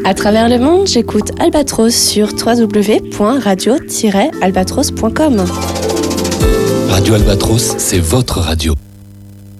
À travers le monde, j'écoute Albatros sur www.radio-albatros.com. Radio Albatros, c'est votre radio.